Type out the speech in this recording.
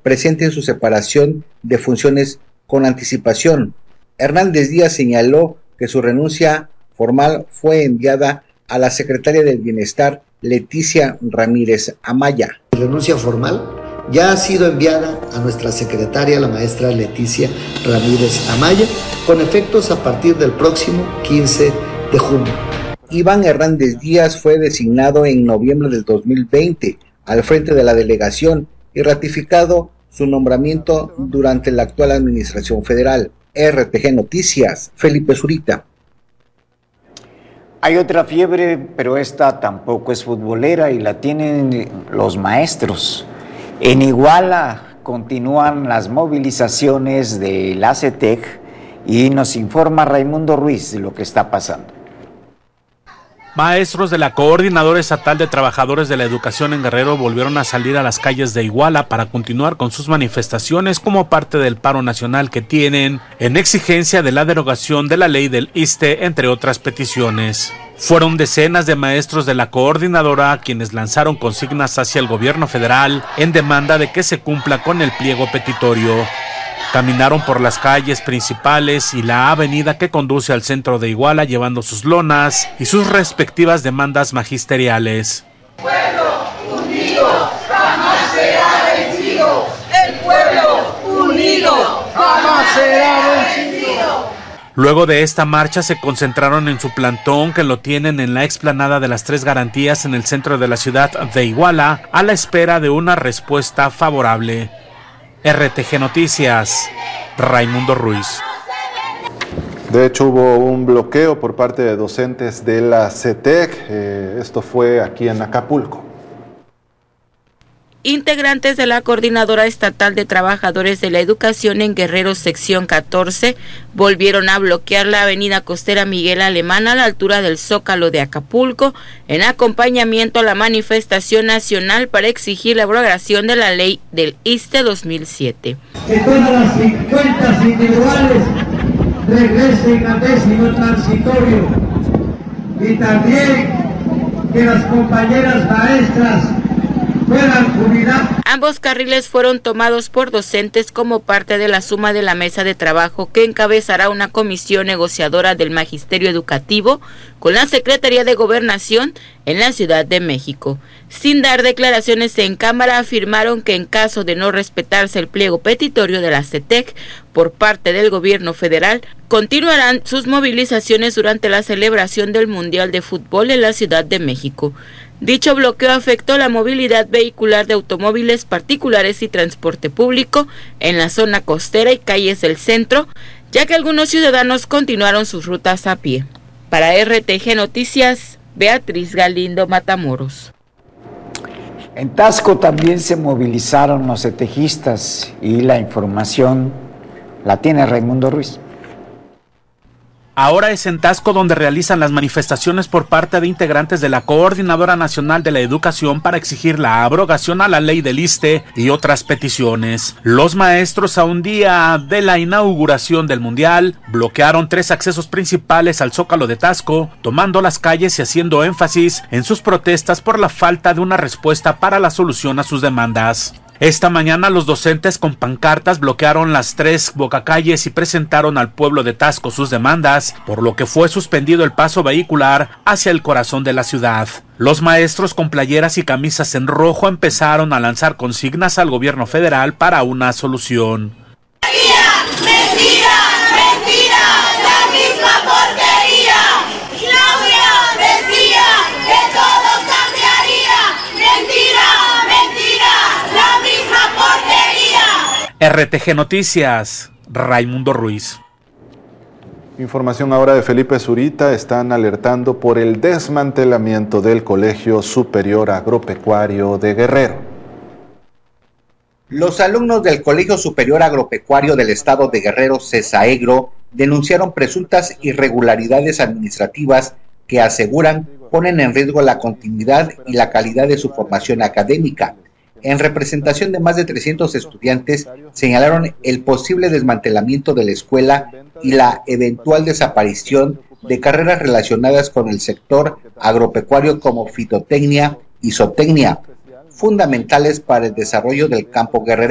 presenten su separación de funciones con anticipación. Hernández Díaz señaló que su renuncia formal fue enviada a la secretaria del Bienestar, Leticia Ramírez Amaya. La renuncia formal ya ha sido enviada a nuestra secretaria, la maestra Leticia Ramírez Amaya, con efectos a partir del próximo 15 de junio. Iván Hernández Díaz fue designado en noviembre del 2020 al frente de la delegación y ratificado su nombramiento durante la actual administración federal. RTG Noticias, Felipe Zurita. Hay otra fiebre, pero esta tampoco es futbolera y la tienen los maestros. En Iguala continúan las movilizaciones de la CETEC y nos informa Raimundo Ruiz de lo que está pasando. Maestros de la Coordinadora Estatal de Trabajadores de la Educación en Guerrero volvieron a salir a las calles de Iguala para continuar con sus manifestaciones como parte del paro nacional que tienen en exigencia de la derogación de la ley del ISSSTE, entre otras peticiones. Fueron decenas de maestros de la coordinadora quienes lanzaron consignas hacia el gobierno federal en demanda de que se cumpla con el pliego petitorio. Caminaron por las calles principales y la avenida que conduce al centro de Iguala llevando sus lonas y sus respectivas demandas magisteriales. Pueblo unido jamás será vencido. El pueblo unido jamás será vencido. Luego de esta marcha se concentraron en su plantón que lo tienen en la explanada de las Tres Garantías en el centro de la ciudad de Iguala a la espera de una respuesta favorable. RTG Noticias, Raimundo Ruiz. De hecho, hubo un bloqueo por parte de docentes de la CETEC. Esto fue aquí en Acapulco. Integrantes de la Coordinadora Estatal de Trabajadores de la Educación en Guerrero, sección 14, volvieron a bloquear la avenida costera Miguel Alemán a la altura del Zócalo de Acapulco, en acompañamiento a la manifestación nacional para exigir la abrogación de la ley del ISSSTE 2007. Que todas las 50 individuales regresen a 10º transitorio y también que las compañeras maestras puedan jubilar. Ambos carriles fueron tomados por docentes como parte de la suma de la mesa de trabajo que encabezará una comisión negociadora del Magisterio Educativo con la Secretaría de Gobernación en la Ciudad de México. Sin dar declaraciones en cámara, afirmaron que en caso de no respetarse el pliego petitorio de la CETEC por parte del gobierno federal, continuarán sus movilizaciones durante la celebración del Mundial de Fútbol en la Ciudad de México. Dicho bloqueo afectó la movilidad vehicular de automóviles particulares y transporte público en la zona costera y calles del centro, ya que algunos ciudadanos continuaron sus rutas a pie. Para RTG Noticias, Beatriz Galindo Matamoros. En Taxco también se movilizaron los cetejistas y la información la tiene Raimundo Ruiz. Ahora es en Taxco donde realizan las manifestaciones por parte de integrantes de la Coordinadora Nacional de la Educación para exigir la abrogación a la ley del ISSSTE y otras peticiones. Los maestros, a un día de la inauguración del Mundial, bloquearon 3 accesos principales al Zócalo de Taxco, tomando las calles y haciendo énfasis en sus protestas por la falta de una respuesta para la solución a sus demandas. Esta mañana los docentes con pancartas bloquearon las 3 bocacalles y presentaron al pueblo de Taxco sus demandas, por lo que fue suspendido el paso vehicular hacia el corazón de la ciudad. Los maestros con playeras y camisas en rojo empezaron a lanzar consignas al gobierno federal para una solución. RTG Noticias, Raimundo Ruiz. Información ahora de Felipe Zurita. Están alertando por el desmantelamiento del Colegio Superior Agropecuario de Guerrero. Los alumnos del Colegio Superior Agropecuario del Estado de Guerrero, CESAEGRO, denunciaron presuntas irregularidades administrativas que aseguran ponen en riesgo la continuidad y la calidad de su formación académica. En representación de más de 300 estudiantes, señalaron el posible desmantelamiento de la escuela y la eventual desaparición de carreras relacionadas con el sector agropecuario como fitotecnia y zootecnia, fundamentales para el desarrollo del campo guerrero.